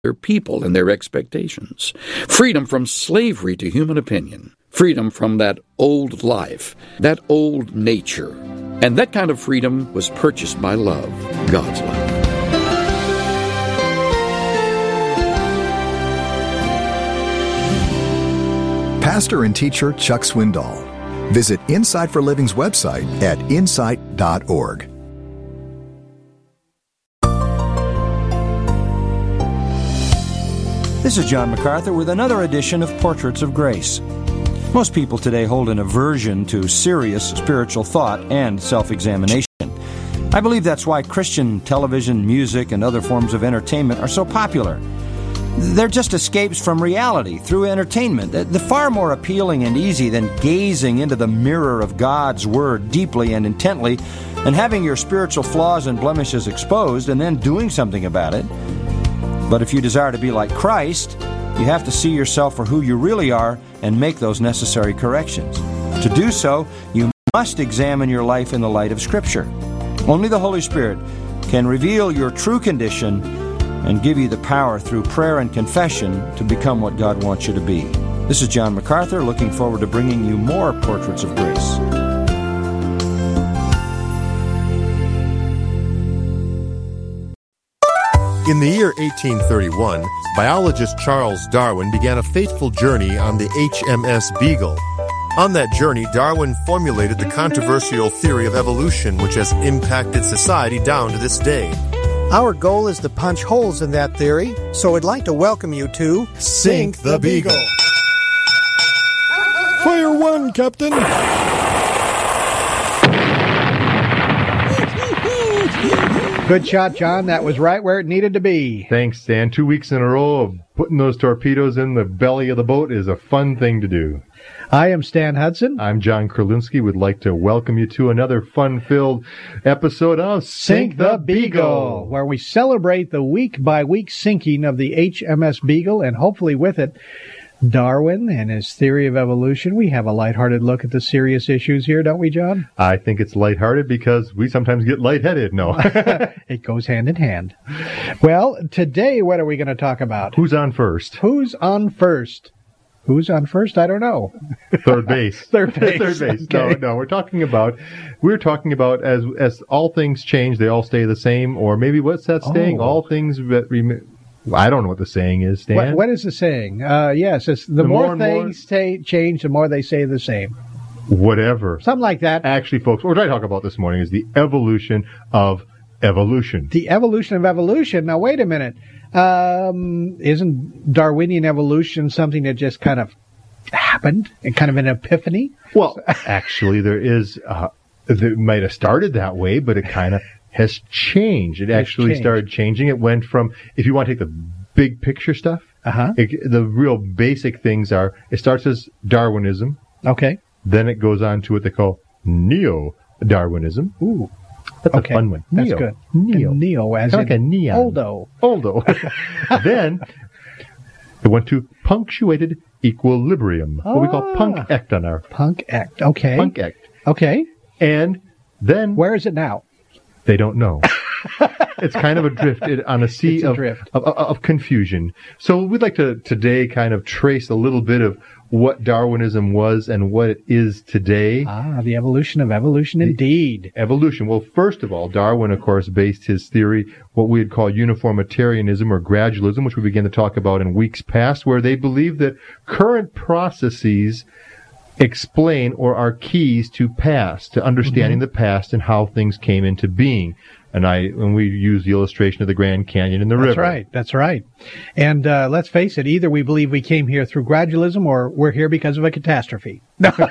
their people and their expectations. Freedom from slavery to human opinion. Freedom from that old life, that old nature. And that kind of freedom was purchased by love, God's love. Pastor and teacher Chuck Swindoll. Visit Insight for Living's website at insight.org. This is John MacArthur with another edition of Portraits of Grace. Most people today hold an aversion to serious spiritual thought and self-examination. I believe that's why Christian television, music, and other forms of entertainment are so popular. They're just escapes from reality through entertainment. They're far more appealing and easy than gazing into the mirror of God's Word deeply and intently and having your spiritual flaws and blemishes exposed and then doing something about it. But if you desire to be like Christ, you have to see yourself for who you really are and make those necessary corrections. To do so, you must examine your life in the light of Scripture. Only the Holy Spirit can reveal your true condition and give you the power through prayer and confession to become what God wants you to be. This is John MacArthur, looking forward to bringing you more Portraits of Grace. In the year 1831, biologist Charles Darwin began a fateful journey on the HMS Beagle. On that journey, Darwin formulated the controversial theory of evolution, which has impacted society down to this day. Our goal is to punch holes in that theory, so I'd like to welcome you to Sink the Beagle. Fire one, Captain! Good shot, John. That was right where it needed to be. Thanks, Stan. 2 weeks in a row of putting those torpedoes in the belly of the boat is a fun thing to do. I am Stan Hudson. I'm John Kurlinski. Would like to welcome you to another fun-filled episode of Sink the Beagle, where we celebrate the week-by-week sinking of the HMS Beagle, and hopefully with it, Darwin and his theory of evolution. We have a lighthearted look at the serious issues here, don't we, John? I think it's lighthearted because we sometimes get lightheaded. No. It goes hand in hand. Well, today, what are we going to talk about? Who's on first? Who's on first? Who's on first? I don't know. Third base. Third base. Third base. Okay. No, we're talking about as all things change, they all stay the same, or maybe what's that saying? All things that remain. I don't know what the saying is, Stan. What is the saying? Yes, it's the more things change, the more they stay the same. Whatever. Something like that. Actually, folks, what we're trying to talk about this morning is the evolution of evolution. The evolution of evolution. Now, wait a minute. Isn't Darwinian evolution something that just kind of happened, and kind of an epiphany? Well, actually, there is. It might have started that way, but it kind of has changed. It actually started changing. It went from, if you want to take the big picture stuff, the real basic things are, it starts as Darwinism. Okay. Then it goes on to what they call Neo-Darwinism. Ooh. That's a fun one. That's good. Neo as like in a neon. Oldo. Then it went to punctuated equilibrium. What we call punk act on our. Punk act. Okay. Punk act. Okay. And then. Where is it now? They don't know. It's kind of adrift on a sea of confusion. So we'd like to today kind of trace a little bit of what Darwinism was and what it is today. The evolution of evolution, indeed. Evolution. Well, first of all, Darwin, of course, based his theory, what we'd call uniformitarianism or gradualism, which we began to talk about in weeks past, where they believe that current processes explain or are keys to past, to understanding the past and how things came into being. And we use the illustration of the Grand Canyon and the river. That's right. And let's face it, either we believe we came here through gradualism or we're here because of a catastrophe.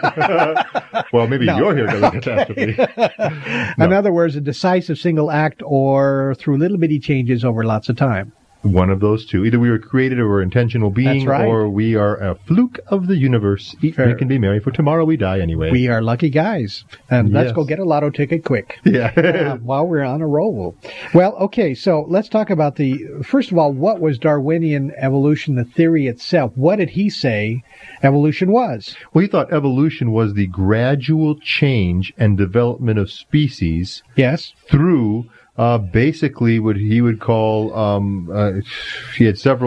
Well, maybe you're here because of a catastrophe. In other words, a decisive single act or through little bitty changes over lots of time. One of those two. Either we were created or intentional being, or we are a fluke of the universe. Eat, drink, and be merry, for tomorrow we die anyway. We are lucky guys. And let's go get a lotto ticket quick. Yeah. While we're on a roll. Well, okay, so let's talk about first of all, what was Darwinian evolution, the theory itself? What did he say evolution was? Well, he thought evolution was the gradual change and development of species. Yes. Through basically what he would call, he had several